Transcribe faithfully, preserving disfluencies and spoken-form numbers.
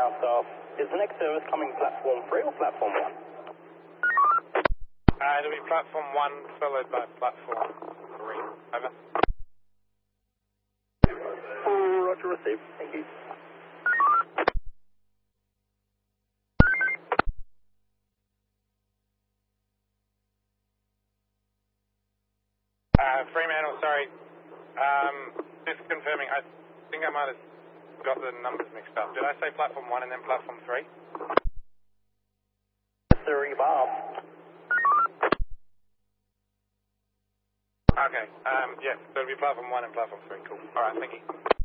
Master. Is the next service coming platform three or platform one? Uh, it'll be platform one followed by platform three. Over. Roger, received. Thank you. Uh, Fremantle, sorry. Um, just confirming, I think I might have got the numbers mixed up. Did I say platform one and then platform three? Three, Bob. Okay, um, yeah, so it'll be platform one and platform three. Cool. Alright, thank you.